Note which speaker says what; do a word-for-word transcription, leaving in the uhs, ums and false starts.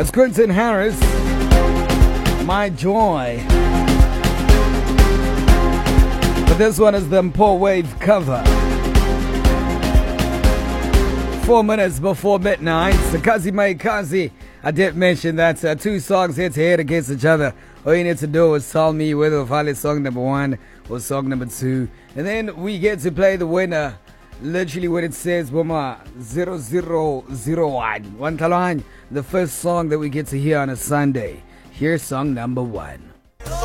Speaker 1: It's Quentin Harris, My Joy. But this one is the Mpo Wave cover. Four minutes before midnight, Kazi Mai Kazi. I did mention that uh, two songs head to head against each other. All you need to do is tell me whether we'll follow song number one or song number two. And then we get to play the winner. Literally when it says Boma zero zero zero one. One Talan, the first song that we get to hear on a Sunday. Here's song number one.